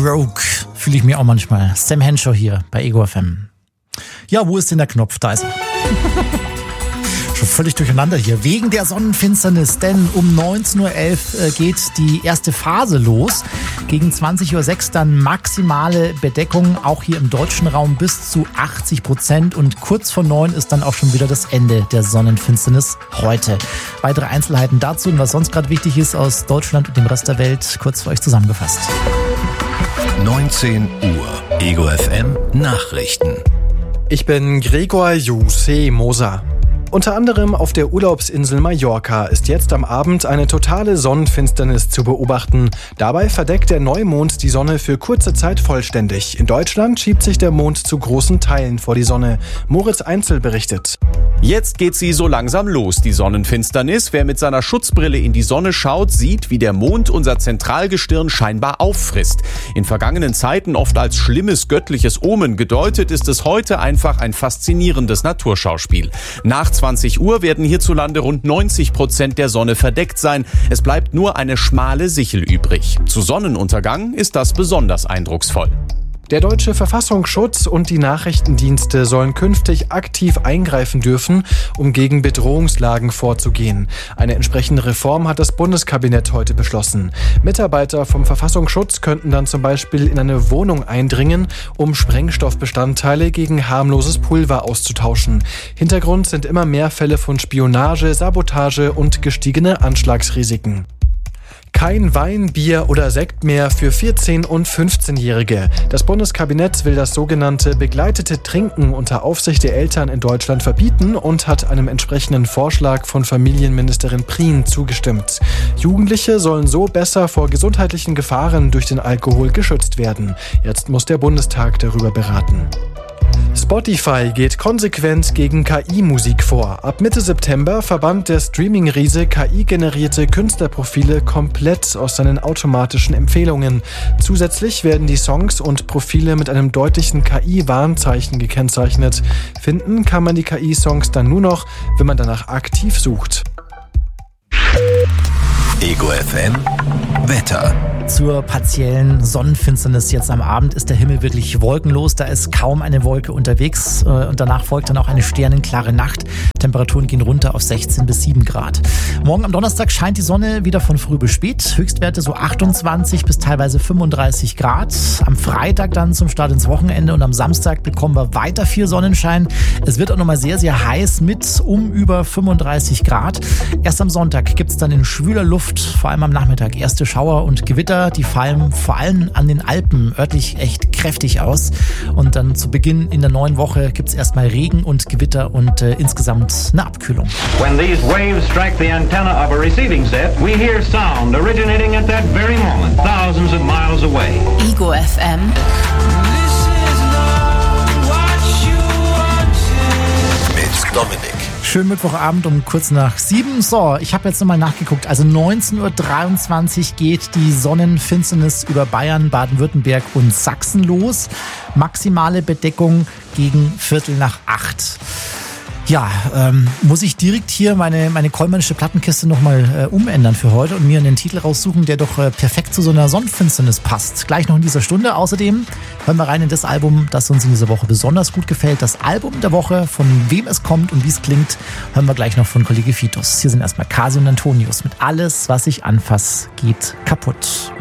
Rogue fühle ich mir auch manchmal. Sam Henshaw hier bei Ego FM. Ja, wo ist denn der Knopf? Da ist er. Schon völlig durcheinander hier. Wegen der Sonnenfinsternis, denn um 19.11 Uhr geht die erste Phase los. Gegen 20.06 Uhr dann maximale Bedeckung, auch hier im deutschen Raum bis zu 80%. Und kurz vor 9 ist dann auch schon wieder das Ende der Sonnenfinsternis heute. Weitere Einzelheiten dazu und was sonst gerade wichtig ist aus Deutschland und dem Rest der Welt, kurz für euch zusammengefasst. 19 Uhr, Ego FM Nachrichten. Ich bin Gregor Juse Moser. Unter anderem auf der Urlaubsinsel Mallorca ist jetzt am Abend eine totale Sonnenfinsternis zu beobachten. Dabei verdeckt der Neumond die Sonne für kurze Zeit vollständig. In Deutschland schiebt sich der Mond zu großen Teilen vor die Sonne. Moritz Einzel berichtet. Jetzt geht sie so langsam los, die Sonnenfinsternis. Wer mit seiner Schutzbrille in die Sonne schaut, sieht, wie der Mond unser Zentralgestirn scheinbar auffrisst. In vergangenen Zeiten oft als schlimmes göttliches Omen gedeutet, ist es heute einfach ein faszinierendes Naturschauspiel. Nach 20 Uhr werden hierzulande rund 90% der Sonne verdeckt sein. Es bleibt nur eine schmale Sichel übrig. Zu Sonnenuntergang ist das besonders eindrucksvoll. Der deutsche Verfassungsschutz und die Nachrichtendienste sollen künftig aktiv eingreifen dürfen, um gegen Bedrohungslagen vorzugehen. Eine entsprechende Reform hat das Bundeskabinett heute beschlossen. Mitarbeiter vom Verfassungsschutz könnten dann zum Beispiel in eine Wohnung eindringen, um Sprengstoffbestandteile gegen harmloses Pulver auszutauschen. Hintergrund sind immer mehr Fälle von Spionage, Sabotage und gestiegene Anschlagsrisiken. Kein Wein, Bier oder Sekt mehr für 14- und 15-Jährige. Das Bundeskabinett will das sogenannte begleitete Trinken unter Aufsicht der Eltern in Deutschland verbieten und hat einem entsprechenden Vorschlag von Familienministerin Prien zugestimmt. Jugendliche sollen so besser vor gesundheitlichen Gefahren durch den Alkohol geschützt werden. Jetzt muss der Bundestag darüber beraten. Spotify geht konsequent gegen KI-Musik vor. Ab Mitte September verbannt der Streaming-Riese KI-generierte Künstlerprofile komplett aus seinen automatischen Empfehlungen. Zusätzlich werden die Songs und Profile mit einem deutlichen KI-Warnzeichen gekennzeichnet. Finden kann man die KI-Songs dann nur noch, wenn man danach aktiv sucht. Ego FM Wetter. Zur partiellen Sonnenfinsternis jetzt am Abend ist der Himmel wirklich wolkenlos. Da ist kaum eine Wolke unterwegs und danach folgt dann auch eine sternenklare Nacht. Temperaturen gehen runter auf 16 bis 7 Grad. Morgen am Donnerstag scheint die Sonne wieder von früh bis spät. Höchstwerte so 28 bis teilweise 35 Grad. Am Freitag dann zum Start ins Wochenende und am Samstag bekommen wir weiter viel Sonnenschein. Es wird auch nochmal sehr, sehr heiß mit über 35 Grad. Erst am Sonntag gibt es dann in schwüler Luft, vor allem am Nachmittag, erste Schauer und Gewitter. Die fallen vor allem an den Alpen örtlich echt kräftig aus. Und dann zu Beginn in der neuen Woche gibt es erstmal Regen und Gewitter und insgesamt eine Abkühlung. When these waves strike the antenna of a receiving set, we hear sound originating at that very moment, thousands of miles away. Ego FM. Mit Dominik. Schönen Mittwochabend um kurz nach 7. So, ich habe jetzt nochmal nachgeguckt. Also 19.23 Uhr geht die Sonnenfinsternis über Bayern, Baden-Württemberg und Sachsen los. Maximale Bedeckung gegen 7:45. Ja, muss ich direkt hier meine kollmannische Plattenkiste nochmal umändern für heute und mir einen Titel raussuchen, der doch perfekt zu so einer Sonnenfinsternis passt. Gleich noch in dieser Stunde. Außerdem hören wir rein in das Album, das uns in dieser Woche besonders gut gefällt. Das Album der Woche, von wem es kommt und wie es klingt, hören wir gleich noch von Kollege Fitus. Hier sind erstmal Kasi und Antonius mit Alles, was ich anfass, geht kaputt.